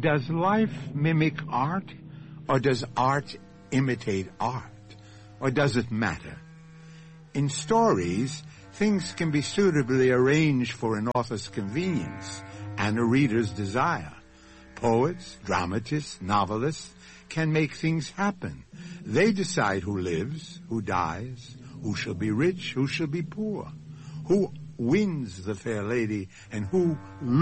Does life mimic art, or does art imitate art? Or does it matter? In stories, things can be suitably arranged for an author's convenience and a reader's desire. Poets, dramatists, novelists can make things happen. They decide who lives, who dies, who shall be rich, who shall be poor, who wins the fair lady, and who